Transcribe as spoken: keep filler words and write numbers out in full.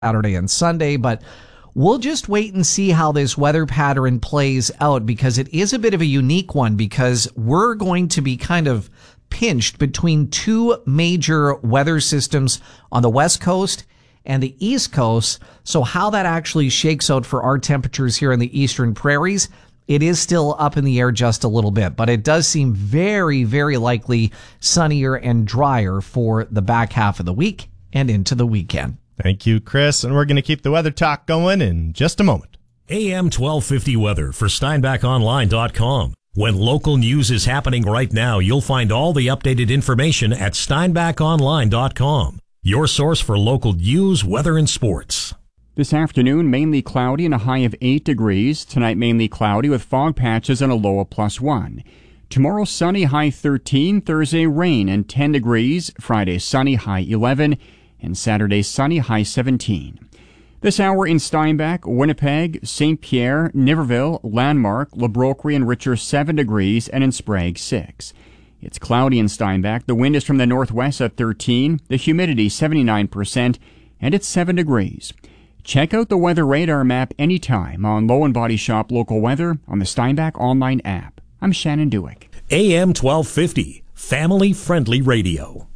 Saturday and Sunday, but we'll just wait and see how this weather pattern plays out, because it is a bit of a unique one, because we're going to be kind of pinched between two major weather systems on the West Coast and the East Coast. So how that actually shakes out for our temperatures here in the Eastern Prairies, it is still up in the air just a little bit, but it does seem very, very likely sunnier and drier for the back half of the week and into the weekend. Thank you, Chris. And we're going to keep the weather talk going in just a moment. A M twelve fifty weather for Steinbach Online dot com. When local news is happening right now, you'll find all the updated information at Steinbach Online dot com. Your source for local news, weather, and sports. This afternoon, mainly cloudy and a high of eight degrees. Tonight, mainly cloudy with fog patches and a low of plus one. Tomorrow, sunny, high thirteen. Thursday, rain and ten degrees. Friday, sunny, high eleven. And Saturday, sunny, high seventeen. This hour in Steinbach, Winnipeg, Saint Pierre, Niverville, Landmark, La Brocquerie, and Richer, seven degrees, and in Sprague, six. It's cloudy in Steinbach. The wind is from the northwest at thirteen, the humidity seventy-nine percent, and it's seven degrees. Check out the weather radar map anytime on Low and Body Shop Local Weather on the Steinbach Online app. I'm Shannon Dewick. A M twelve fifty, family-friendly radio.